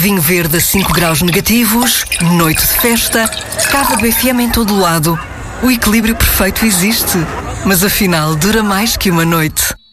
Vinho verde a 5 graus negativos, noite de festa, Cava BFM em todo lado. O equilíbrio perfeito existe, mas afinal dura mais que uma noite.